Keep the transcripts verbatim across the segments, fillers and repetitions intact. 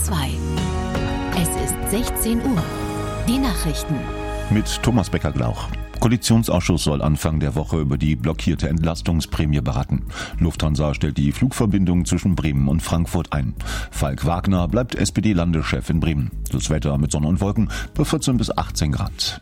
zwei. Es ist sechzehn Uhr. Die Nachrichten. Mit Thomas Becker-Glauch. Koalitionsausschuss soll Anfang der Woche über die blockierte Entlastungsprämie beraten. Lufthansa stellt die Flugverbindung zwischen Bremen und Frankfurt ein. Falk Wagner bleibt S P D-Landeschef in Bremen. Das Wetter mit Sonne und Wolken bei vierzehn bis achtzehn Grad.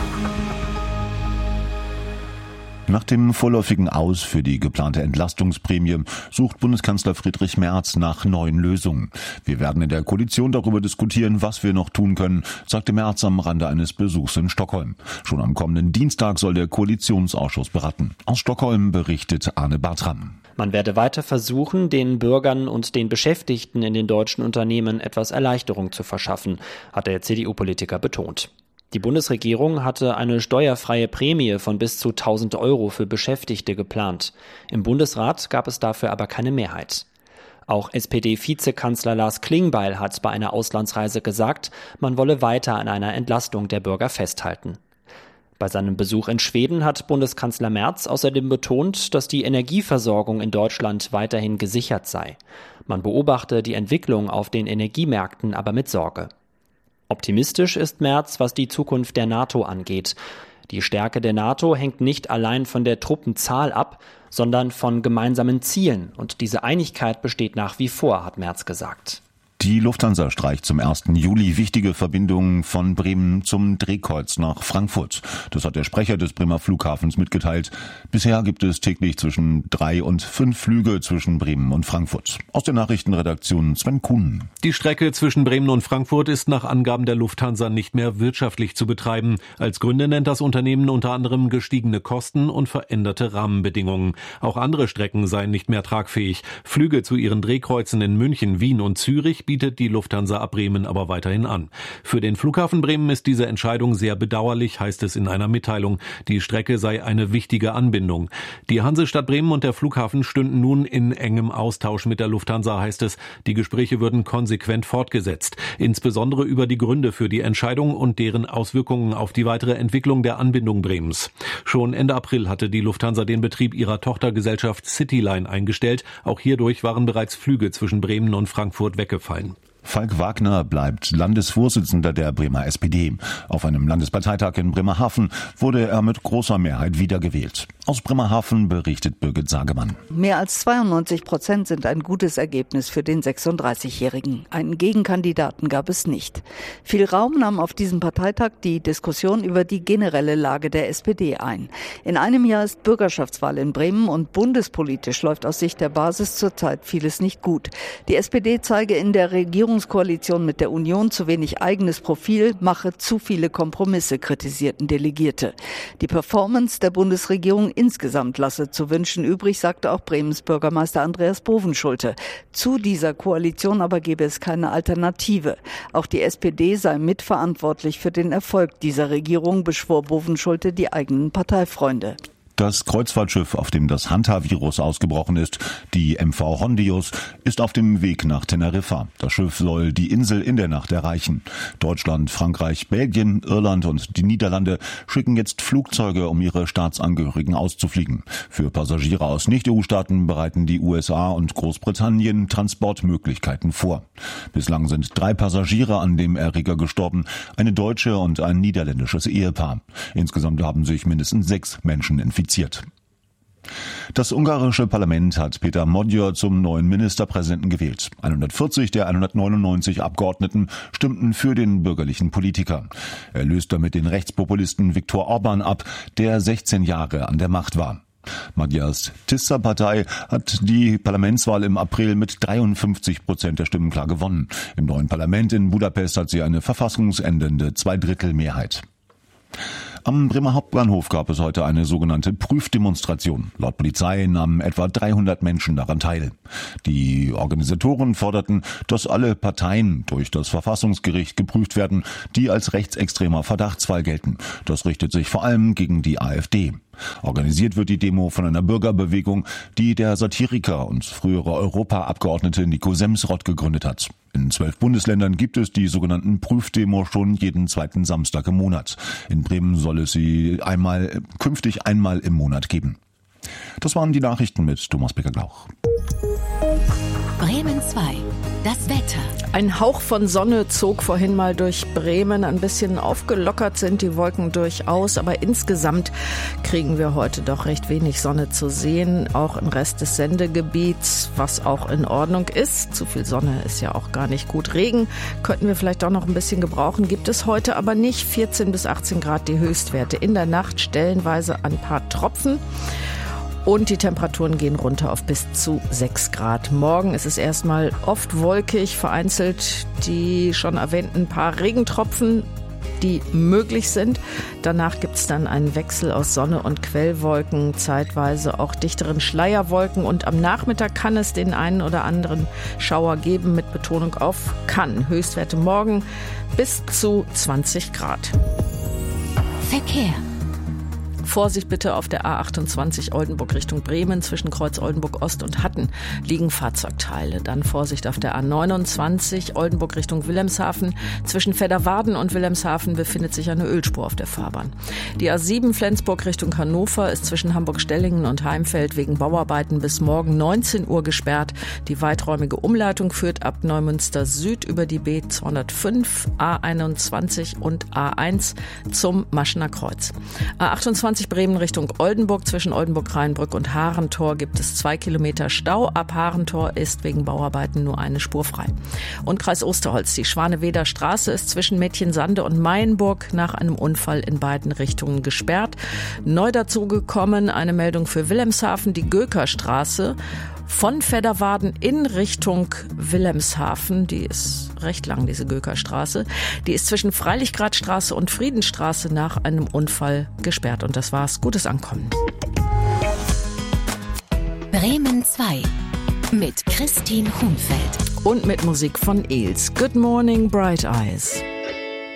Nach dem vorläufigen Aus für die geplante Entlastungsprämie sucht Bundeskanzler Friedrich Merz nach neuen Lösungen. Wir werden in der Koalition darüber diskutieren, was wir noch tun können, sagte Merz am Rande eines Besuchs in Stockholm. Schon am kommenden Dienstag soll der Koalitionsausschuss beraten. Aus Stockholm berichtet Arne Bartram. Man werde weiter versuchen, den Bürgern und den Beschäftigten in den deutschen Unternehmen etwas Erleichterung zu verschaffen, hat der C D U-Politiker betont. Die Bundesregierung hatte eine steuerfreie Prämie von bis zu tausend Euro für Beschäftigte geplant. Im Bundesrat gab es dafür aber keine Mehrheit. Auch S P D-Vizekanzler Lars Klingbeil hat bei einer Auslandsreise gesagt, man wolle weiter an einer Entlastung der Bürger festhalten. Bei seinem Besuch in Schweden hat Bundeskanzler Merz außerdem betont, dass die Energieversorgung in Deutschland weiterhin gesichert sei. Man beobachte die Entwicklung auf den Energiemärkten aber mit Sorge. Optimistisch ist Merz, was die Zukunft der NATO angeht. Die Stärke der NATO hängt nicht allein von der Truppenzahl ab, sondern von gemeinsamen Zielen. Und diese Einigkeit besteht nach wie vor, hat Merz gesagt. Die Lufthansa streicht zum ersten Juli wichtige Verbindungen von Bremen zum Drehkreuz nach Frankfurt. Das hat der Sprecher des Bremer Flughafens mitgeteilt. Bisher gibt es täglich zwischen drei und fünf Flüge zwischen Bremen und Frankfurt. Aus der Nachrichtenredaktion Sven Kuhn. Die Strecke zwischen Bremen und Frankfurt ist nach Angaben der Lufthansa nicht mehr wirtschaftlich zu betreiben. Als Gründe nennt das Unternehmen unter anderem gestiegene Kosten und veränderte Rahmenbedingungen. Auch andere Strecken seien nicht mehr tragfähig. Flüge zu ihren Drehkreuzen in München, Wien und Zürich bietet die Lufthansa ab Bremen aber weiterhin an. Für den Flughafen Bremen ist diese Entscheidung sehr bedauerlich, heißt es in einer Mitteilung. Die Strecke sei eine wichtige Anbindung. Die Hansestadt Bremen und der Flughafen stünden nun in engem Austausch mit der Lufthansa, heißt es. Die Gespräche würden konsequent fortgesetzt. Insbesondere über die Gründe für die Entscheidung und deren Auswirkungen auf die weitere Entwicklung der Anbindung Bremens. Schon Ende April hatte die Lufthansa den Betrieb ihrer Tochtergesellschaft Cityline eingestellt. Auch hierdurch waren bereits Flüge zwischen Bremen und Frankfurt weggefallen. Falk Wagner bleibt Landesvorsitzender der Bremer S P D. Auf einem Landesparteitag in Bremerhaven wurde er mit großer Mehrheit wiedergewählt. Aus Bremerhaven berichtet Birgit Sagemann. Mehr als zweiundneunzig Prozent sind ein gutes Ergebnis für den sechsunddreißigjährigen. Einen Gegenkandidaten gab es nicht. Viel Raum nahm auf diesem Parteitag die Diskussion über die generelle Lage der S P D ein. In einem Jahr ist Bürgerschaftswahl in Bremen und bundespolitisch läuft aus Sicht der Basis zurzeit vieles nicht gut. Die S P D zeige in der Regierung Koalition mit der Union zu wenig eigenes Profil, mache zu viele Kompromisse, kritisierten Delegierte. Die Performance der Bundesregierung insgesamt lasse zu wünschen übrig, sagte auch Bremens Bürgermeister Andreas Bovenschulte. Zu dieser Koalition aber gebe es keine Alternative. Auch die S P D sei mitverantwortlich für den Erfolg dieser Regierung, beschwor Bovenschulte die eigenen Parteifreunde. Das Kreuzfahrtschiff, auf dem das Hanta-Virus ausgebrochen ist, die M V Hondius, ist auf dem Weg nach Teneriffa. Das Schiff soll die Insel in der Nacht erreichen. Deutschland, Frankreich, Belgien, Irland und die Niederlande schicken jetzt Flugzeuge, um ihre Staatsangehörigen auszufliegen. Für Passagiere aus Nicht-E U-Staaten bereiten die U S A und Großbritannien Transportmöglichkeiten vor. Bislang sind drei Passagiere an dem Erreger gestorben, eine deutsche und ein niederländisches Ehepaar. Insgesamt haben sich mindestens sechs Menschen infiziert. Das ungarische Parlament hat Peter Magyar zum neuen Ministerpräsidenten gewählt. hundertvierzig der hundertneunundneunzig Abgeordneten stimmten für den bürgerlichen Politiker. Er löst damit den Rechtspopulisten Viktor Orban ab, der sechzehn Jahre an der Macht war. Magyars Tisza-Partei hat die Parlamentswahl im April mit dreiundfünfzig Prozent der Stimmen klar gewonnen. Im neuen Parlament in Budapest hat sie eine verfassungsändernde Zweidrittelmehrheit. Am Bremer Hauptbahnhof gab es heute eine sogenannte Prüfdemonstration. Laut Polizei nahmen etwa dreihundert Menschen daran teil. Die Organisatoren forderten, dass alle Parteien durch das Verfassungsgericht geprüft werden, die als rechtsextremer Verdachtsfall gelten. Das richtet sich vor allem gegen die AfD. Organisiert wird die Demo von einer Bürgerbewegung, die der Satiriker und frühere Europaabgeordnete Nico Semsrott gegründet hat. In zwölf Bundesländern gibt es die sogenannten Prüfdemo schon jeden zweiten Samstag im Monat. In Bremen soll es sie einmal, künftig einmal im Monat geben. Das waren die Nachrichten mit Thomas Becker-Glauch. Bremen zwei. Das Wetter. Ein Hauch von Sonne zog vorhin mal durch Bremen. Ein bisschen aufgelockert sind die Wolken durchaus, aber insgesamt kriegen wir heute doch recht wenig Sonne zu sehen, auch im Rest des Sendegebiets, was auch in Ordnung ist. Zu viel Sonne ist ja auch gar nicht gut. Regen könnten wir vielleicht auch noch ein bisschen gebrauchen, gibt es heute aber nicht. vierzehn bis achtzehn Grad die Höchstwerte. In der Nacht stellenweise ein paar Tropfen. Und die Temperaturen gehen runter auf bis zu sechs Grad. Morgen ist es erstmal oft wolkig, vereinzelt die schon erwähnten paar Regentropfen, die möglich sind. Danach gibt es dann einen Wechsel aus Sonne und Quellwolken, zeitweise auch dichteren Schleierwolken. Und am Nachmittag kann es den einen oder anderen Schauer geben, mit Betonung auf kann. Höchstwerte morgen bis zu zwanzig Grad. Verkehr. Vorsicht bitte auf der A achtundzwanzig Oldenburg Richtung Bremen. Zwischen Kreuz Oldenburg Ost und Hatten liegen Fahrzeugteile. Dann Vorsicht auf der A neunundzwanzig Oldenburg Richtung Wilhelmshaven. Zwischen Fedderwarden und Wilhelmshaven befindet sich eine Ölspur auf der Fahrbahn. Die A sieben Flensburg Richtung Hannover ist zwischen Hamburg-Stellingen und Heimfeld wegen Bauarbeiten bis morgen neunzehn Uhr gesperrt. Die weiträumige Umleitung führt ab Neumünster Süd über die B zweihundertfünf, A einundzwanzig und A eins zum Maschener Kreuz. A achtundzwanzig Bremen Richtung Oldenburg. Zwischen Oldenburg-Rheinbrück und Harentor gibt es zwei Kilometer Stau. Ab Harentor ist wegen Bauarbeiten nur eine Spur frei. Und Kreis Osterholz. Die Schwaneweder Straße ist zwischen Mädchensande und Mayenburg nach einem Unfall in beiden Richtungen gesperrt. Neu dazugekommen eine Meldung für Wilhelmshaven. Die Göker-Straße von Fedderwarden in Richtung Wilhelmshaven, die ist recht lang, diese Gökerstraße, die ist zwischen Freilichgradstraße und Friedenstraße nach einem Unfall gesperrt. Und das war's. Gutes Ankommen. Bremen zwei mit Christine Hunfeld. Und mit Musik von Eels. Good Morning, Bright Eyes.